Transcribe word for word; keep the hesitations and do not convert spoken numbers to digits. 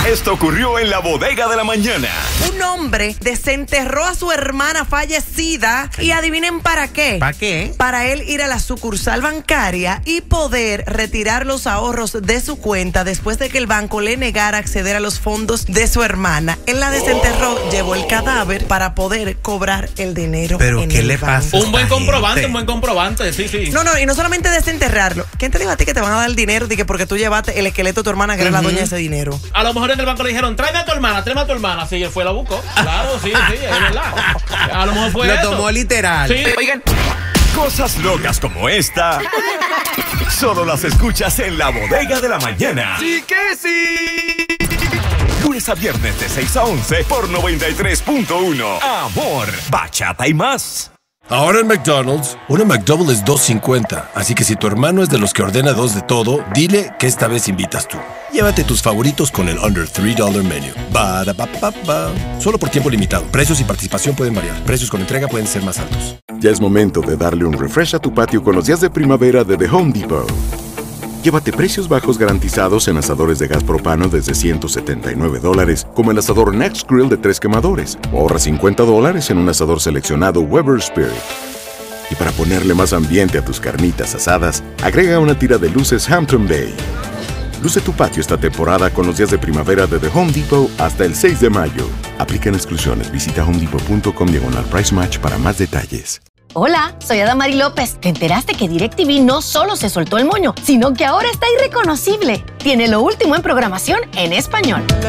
Esto ocurrió en la bodega de la mañana. Un hombre desenterró a su hermana fallecida y adivinen para qué. ¿Para qué? Para él ir a la sucursal bancaria y poder retirar los ahorros de su cuenta después de que el banco le negara acceder a los fondos de su hermana. Él la desenterró, oh. llevó el cadáver para poder cobrar el dinero. ¿Pero en qué el le banco. pasa? Un buen comprobante, gente? un buen comprobante, sí, sí. No, no, y no solamente desenterrarlo. ¿Quién te dijo a ti que te van a dar el dinero de que porque tú llevaste el esqueleto de tu hermana que uh-huh. era la dueña de ese dinero? A lo mejor en el banco le dijeron, tráeme a tu hermana, tráeme a tu hermana. Sí, él fue y la buscó. Claro, sí, sí, es verdad. A lo mejor fue Lo eso. tomó literal. Sí. Oigan, cosas locas como esta solo las escuchas en la bodega de la mañana. ¡Sí que sí! Lunes a viernes de seis a once por noventa y tres punto uno. Amor, bachata y más. Ahora en McDonald's, una McDouble es dos cincuenta, así que si tu hermano es de los que ordena dos de todo, dile que esta vez invitas tú. Llévate tus favoritos con el Under tres dólares Menu. Ba-da-ba-ba-ba. Solo por tiempo limitado. Precios y participación pueden variar. Precios con entrega pueden ser más altos. Ya es momento de darle un refresh a tu patio con los días de primavera de The Home Depot. Llévate precios bajos garantizados en asadores de gas propano desde ciento setenta y nueve dólares, como el asador Next Grill de tres quemadores. O ahorra cincuenta dólares en un asador seleccionado Weber Spirit. Y para ponerle más ambiente a tus carnitas asadas, agrega una tira de luces Hampton Bay. Luce tu patio esta temporada con los días de primavera de The Home Depot hasta el seis de mayo. Aplican exclusiones. Visita homedepot punto com diagonal price match para más detalles. Hola, soy Adamari López. ¿Te enteraste que DirecTV no solo se soltó el moño, sino que ahora está irreconocible? Tiene lo último en programación en español.